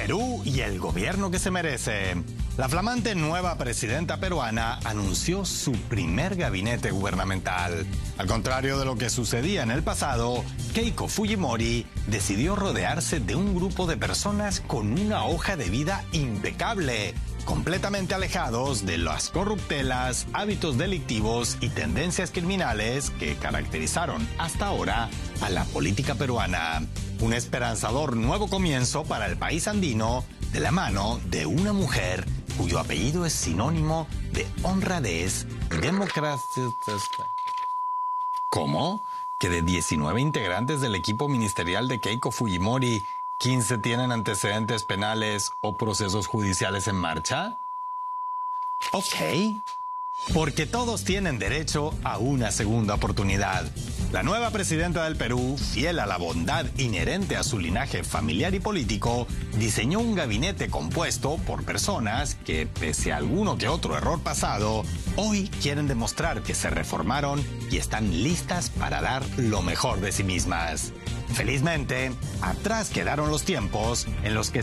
Perú y el gobierno que se merece. La flamante nueva presidenta peruana anunció su primer gabinete gubernamental. Al contrario de lo que sucedía en el pasado, Keiko Fujimori decidió rodearse de un grupo de personas con una hoja de vida impecable, completamente alejados de las corruptelas, hábitos delictivos y tendencias criminales que caracterizaron hasta ahora a la política peruana. Un esperanzador nuevo comienzo para el país andino de la mano de una mujer cuyo apellido es sinónimo de honradez y democracia. ¿Cómo? ¿Que de 19 integrantes del equipo ministerial de Keiko Fujimori, 15 tienen antecedentes penales o procesos judiciales en marcha? Ok. Porque todos tienen derecho a una segunda oportunidad. La nueva presidenta del Perú, fiel a la bondad inherente a su linaje familiar y político, diseñó un gabinete compuesto por personas que, pese a alguno que otro error pasado, hoy quieren demostrar que se reformaron y están listas para dar lo mejor de sí mismas. Felizmente, atrás quedaron los tiempos en los que